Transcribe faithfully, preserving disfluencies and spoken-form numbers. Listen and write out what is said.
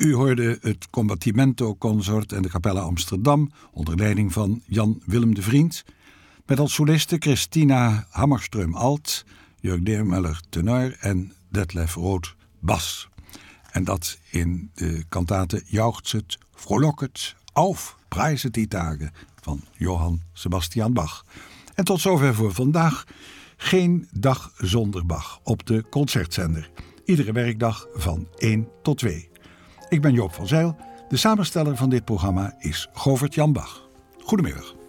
U hoorde het Combattimento Consort en de Capella Amsterdam onder leiding van Jan Willem de Vriend, met als solisten Christina Hammerström-Alt, Jörg Deermuller tenor en Detlef Roth bas. En dat in de kantate Jauchzet, Frohlocket, Auf, Prijset die Tage van Johann Sebastian Bach. En tot zover voor vandaag. Geen dag zonder Bach op de Concertzender. Iedere werkdag van één tot twee. Ik ben Joop van Zijl. De samensteller van dit programma is Govert Jan Bach. Goedemiddag.